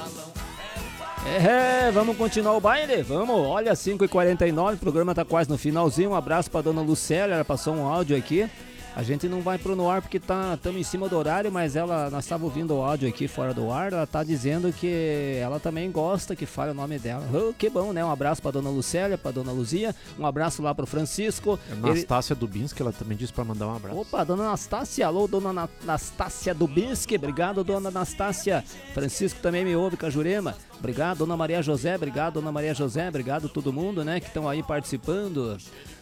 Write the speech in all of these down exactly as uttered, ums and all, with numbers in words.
É, vamos continuar o baile? Vamos, olha, cinco e quarenta e nove, o programa tá quase no finalzinho. Um abraço pra dona Lucélia, ela passou um áudio aqui. A gente não vai pro no ar porque tá, estamos em cima do horário, mas ela, nós estávamos ouvindo o áudio aqui fora do ar, ela tá dizendo que ela também gosta que fale o nome dela. Oh, que bom, né? Um abraço pra dona Lucélia, pra dona Luzia, um abraço lá pro Francisco. Anastácia Ele... Dubinski, ela também disse pra mandar um abraço. Opa, dona Anastácia, alô, dona Anastácia Dubinski, obrigado, dona Anastácia. Francisco também me ouve, Cajurema. Obrigado, dona Maria José, obrigado, dona Maria José, obrigado todo mundo, né, que estão aí participando.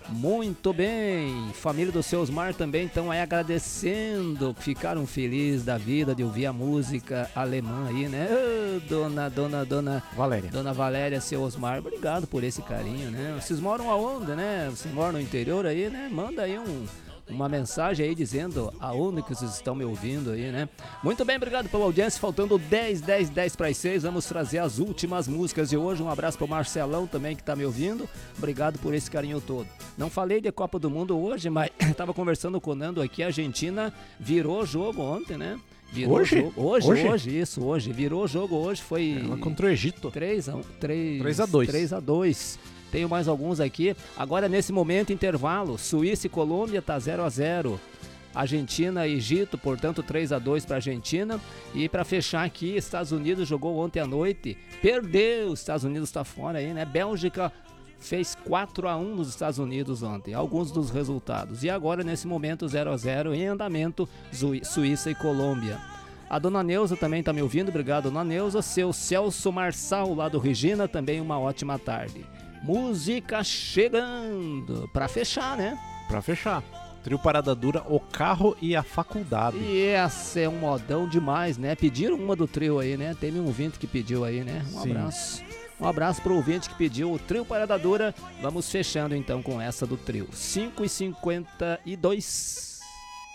Muito bem, família do seu Osmar também estão aí agradecendo, ficaram felizes da vida de ouvir a música alemã aí, né? Oh, dona, dona, dona Valéria. Dona Valéria, seu Osmar, obrigado por esse carinho, né? Vocês moram aonde, né? Vocês moram no interior aí, né? Manda aí um... uma mensagem aí dizendo aonde que vocês estão me ouvindo aí, né? Muito bem, obrigado pela audiência, faltando dez, dez, dez para as seis, vamos trazer as últimas músicas de hoje. Um abraço pro Marcelão também que tá me ouvindo, obrigado por esse carinho todo. Não falei de Copa do Mundo hoje, mas tava conversando com o Nando aqui, a Argentina virou jogo ontem, né? Virou hoje? Jogo. Hoje, hoje? Hoje, isso, hoje. Virou jogo hoje, foi... Ela contra o Egito. três a um, três a dois. três a dois. Tenho mais alguns aqui. Agora, nesse momento, intervalo. Suíça e Colômbia tá zero a zero. Argentina e Egito, portanto, três a dois para Argentina. E para fechar aqui, Estados Unidos jogou ontem à noite. Perdeu. Estados Unidos tá fora aí, né? Bélgica fez quatro a um nos Estados Unidos ontem. Alguns dos resultados. E agora, nesse momento, zero a zero em andamento, Suíça e Colômbia. A dona Neuza também tá me ouvindo. Obrigado, dona Neuza. Seu Celso Marçal, lá do Regina, também uma ótima tarde. Música chegando pra fechar, né? Pra fechar. Trio Parada Dura, O Carro e a Faculdade. E essa é um modão demais, né? Pediram uma do trio aí, né? Teve um ouvinte que pediu aí, né? Um Sim. abraço. Um abraço pro ouvinte que pediu o Trio Parada Dura. Vamos fechando então com essa do trio. cinco e cinquenta e dois.